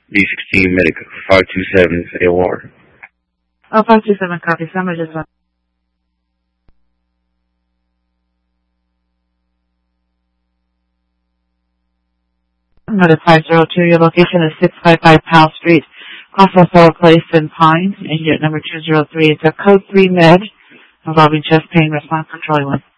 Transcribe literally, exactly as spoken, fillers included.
D sixteen Medical, five two seven, fail water. Oh, five two seven, copy. Summer just one. Number five zero two, your location is six five five Powell Street, Crossville Place in Pines, and unit number two zero three. It's a code three med involving chest pain response control.